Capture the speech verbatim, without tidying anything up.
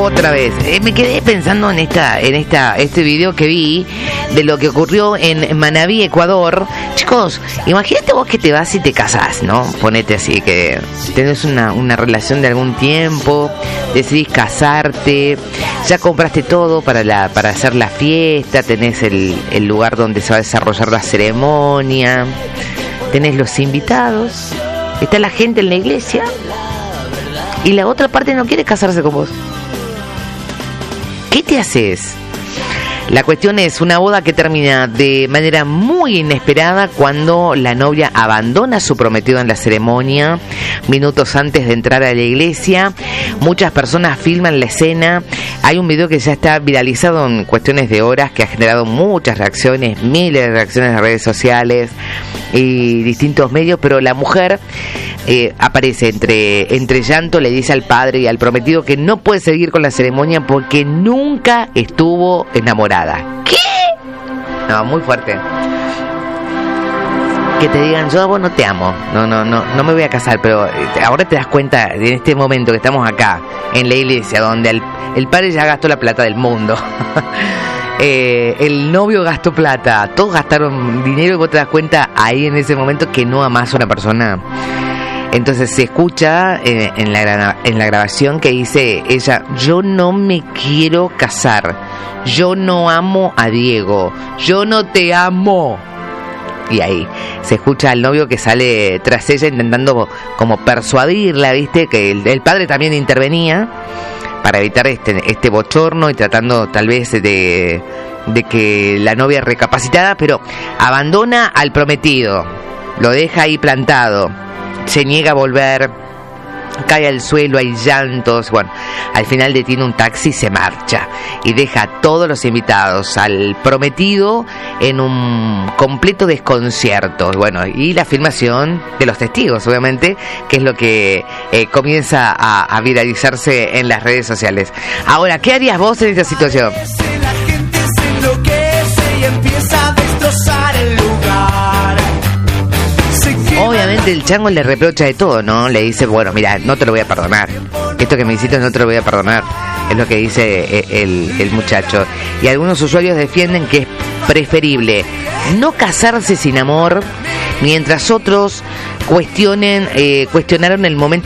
otra vez. Eh, me quedé pensando en esta, en esta, este video que vi de lo que ocurrió en Manabí, Ecuador. Chicos, imagínate vos que te vas y te casás, ¿no? Ponete así, que tenés una, una relación de algún tiempo, decidís casarte, ya compraste todo para la, para hacer la fiesta, tenés el, el lugar donde se va a desarrollar la ceremonia, tenés los invitados, está la gente en la iglesia y la otra parte no quiere casarse con vos. ¿Qué te haces? La cuestión es una boda que termina de manera muy inesperada cuando la novia abandona a su prometido en la ceremonia minutos antes de entrar a la iglesia. Muchas personas filman la escena. Hay un video que ya está viralizado en cuestiones de horas, que ha generado muchas reacciones, miles de reacciones en redes sociales y distintos medios, pero la mujer eh, aparece entre, entre llanto, le dice al padre y al prometido que no puede seguir con la ceremonia porque nunca estuvo enamorada. ¿Qué? No, muy fuerte. Que te digan, yo a vos no te amo, no, no, no, no me voy a casar, pero ahora te das cuenta en este momento que estamos acá, en la iglesia, donde el, el padre ya gastó la plata del mundo. Eh, el novio gastó plata, todos gastaron dinero y vos te das cuenta ahí en ese momento que no amás a una persona. Entonces se escucha eh, en, la, en la grabación que dice ella, yo no me quiero casar, yo no amo a Diego, yo no te amo. Y ahí se escucha al novio que sale tras ella intentando como persuadirla, ¿viste? Que el, el padre también intervenía para evitar este, este bochorno y tratando tal vez de, de que la novia recapacitada, pero abandona al prometido, lo deja ahí plantado, se niega a volver, cae al suelo, hay llantos. Bueno, al final detiene un taxi y se marcha y deja a todos los invitados, al prometido, en un completo desconcierto. Bueno, y la filmación de los testigos, obviamente, que es lo que eh, comienza a, a viralizarse en las redes sociales. Ahora, ¿qué harías vos en esta situación? La gente se enloquece y empieza a destrozar el lugar. Obviamente el chango le reprocha de todo, ¿no? Le dice, bueno, mira, no te lo voy a perdonar. Esto que me hiciste no te lo voy a perdonar. Es lo que dice el, el muchacho. Y algunos usuarios defienden que es preferible no casarse sin amor, mientras otros cuestionen, eh, cuestionaron el momento